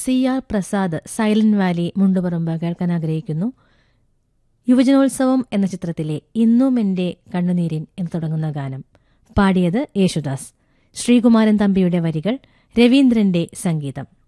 CR Prasad silent Valley Mundupparamba കേൾക്കാൻ ആഗ്രഹിക്കുന്നു. യുവജനോത്സവം എന്ന ചിത്രത്തിലെ ഇന്നും എന്റെ കണ്ണുനീരിൻ എന്ന് തുടങ്ങുന്ന ഗാനം. പാടിയത് യേശുദാസ്. ശ്രീകുമാരൻ തമ്പിയുടെ വരികൾ, രവീന്ദ്രന്റെ സംഗീതം.